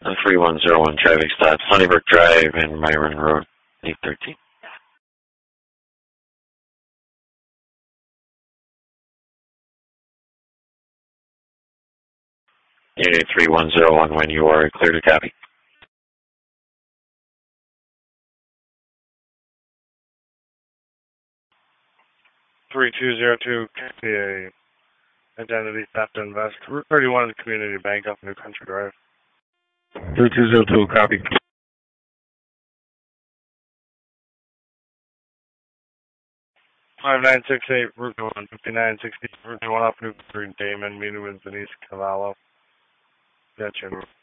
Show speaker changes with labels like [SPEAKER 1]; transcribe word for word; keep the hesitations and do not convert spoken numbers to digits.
[SPEAKER 1] Uh, three one zero one traffic stop, Sunnybrook Drive and Myron Road, eight thirteen. Unit three one zero one, when you are clear to copy.
[SPEAKER 2] three two zero two, P A. Identity theft invest. Route thirty-one, Community Bank off New Country Drive.
[SPEAKER 3] three two zero two, copy.
[SPEAKER 2] five nine six eight, Route one, fifty-nine sixty, Route one off New Country, Damon, meeting with Denise Cavallo. Gotcha.